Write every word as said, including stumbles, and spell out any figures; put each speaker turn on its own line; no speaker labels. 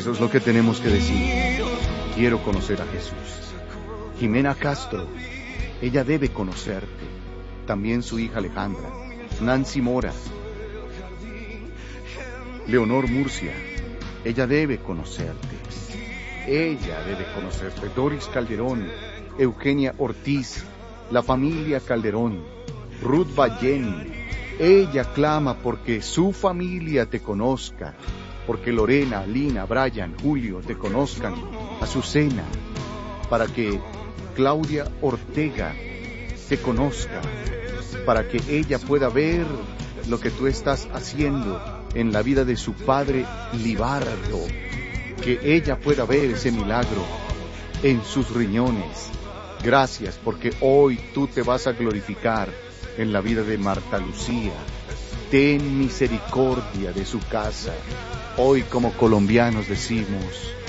Eso es lo que tenemos que decir. Quiero conocer a Jesús. Jimena Castro, ella debe conocerte. También su hija Alejandra. Nancy Mora. Leonor Murcia, ella debe conocerte. Ella debe conocerte. Doris Calderón, Eugenia Ortiz, la familia Calderón, Ruth Ballén. Ella clama porque su familia te conozca, porque Lorena, Lina, Brian, Julio te conozcan, Azucena, para que Claudia Ortega te conozca, para que ella pueda ver lo que tú estás haciendo en la vida de su padre Libardo, que ella pueda ver ese milagro en sus riñones. Gracias, porque hoy tú te vas a glorificar en la vida de Marta Lucía. Ten misericordia de su casa. Hoy como colombianos decimos,